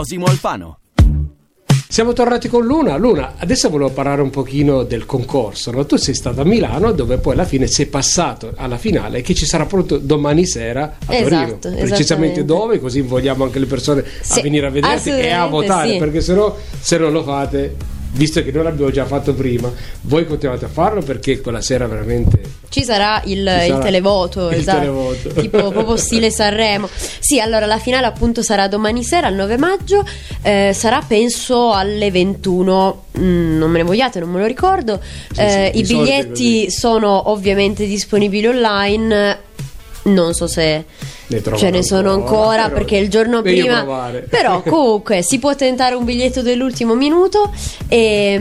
Cosimo Alfano. Siamo tornati con Luna. Luna, adesso volevo parlare un pochino del concorso, no? Tu sei stato a Milano, dove poi alla fine sei passato alla finale, che ci sarà proprio domani sera a Torino. Precisamente dove, così vogliamo anche le persone a venire a vederti e a votare, perché sennò, se non lo fate, visto che noi l'abbiamo già fatto prima, voi continuate a farlo, perché quella sera veramente ci sarà il televoto, televoto. Tipo proprio stile Sanremo. Sì, allora la finale appunto sarà domani sera, il 9 maggio, sarà penso alle 21, non me ne vogliate, non me lo ricordo. I biglietti sono ovviamente disponibili online, non so se ce ne sono ancora, perché il giorno prima, però comunque si può tentare un biglietto dell'ultimo minuto e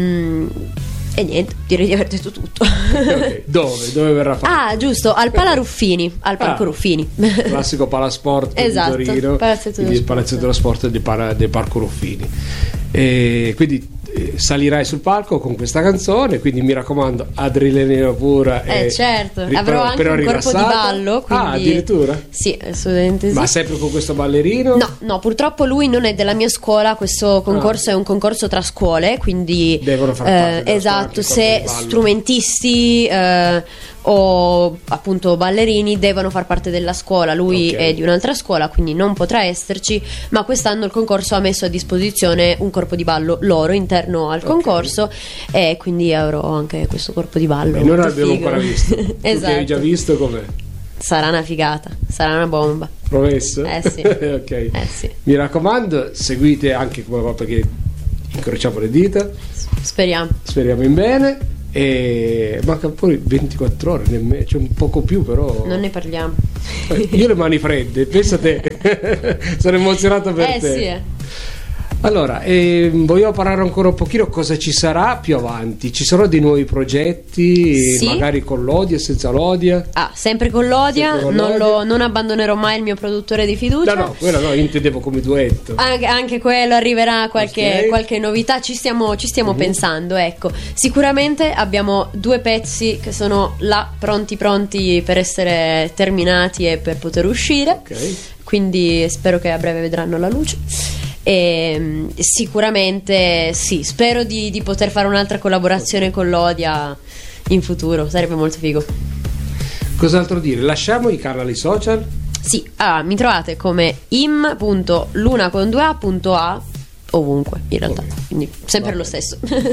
niente, direi di aver detto tutto. Okay. Dove verrà fatto? Giusto, al Pala Ruffini, al Parco Ruffini, classico Palasport di Torino, quindi il Palazzetto dello Sport del Parco Ruffini. E quindi salirai sul palco con questa canzone, quindi mi raccomando, adrenalina pura. Certo, avrò anche un corpo di ballo, quindi... addirittura? Sì, assolutamente sì. Ma sempre con questo ballerino? No, purtroppo lui non è della mia scuola, questo concorso è un concorso tra scuole, quindi devono far parte esatto, se strumentisti o appunto ballerini devono far parte della scuola. Lui è di un'altra scuola, quindi non potrà esserci, ma quest'anno il concorso ha messo a disposizione un corpo di ballo loro interno al concorso, e quindi avrò anche questo corpo di ballo. E non l'abbiamo ancora visto. Esatto. Tu hai già visto com'è? Sarà una figata, sarà una bomba. Promesso? Sì. Ok. Sì. Mi raccomando, seguite anche come va, perché incrociamo le dita. Speriamo in bene. E manca poi 24 ore, nemmeno, cioè un poco più, però non ne parliamo. Io le mani fredde, pensa te. Sono emozionato per te. Sì. Allora, vogliamo parlare ancora un pochino cosa ci sarà più avanti. Ci saranno dei nuovi progetti, magari con l'Odia, senza l'Odia? Sempre con l'Odia, non abbandonerò mai il mio produttore di fiducia. No, quello no, intendevo come duetto. Anche quello arriverà, qualche novità, ci stiamo pensando, ecco. Sicuramente abbiamo 2 pezzi che sono là pronti per essere terminati e per poter uscire. Quindi spero che a breve vedranno la luce. E sicuramente sì, spero di poter fare un'altra collaborazione con l'Odia in futuro, sarebbe molto figo. Cos'altro dire? Lasciamo i canali social? Sì, mi trovate come im.luna.a ovunque in realtà, quindi sempre lo stesso.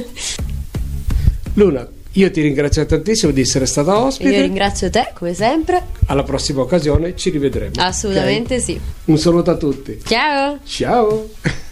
Luna, io ti ringrazio tantissimo di essere stata ospite. Io ringrazio te, come sempre. Alla prossima occasione ci rivedremo. Assolutamente sì. Un saluto a tutti. Ciao. Ciao.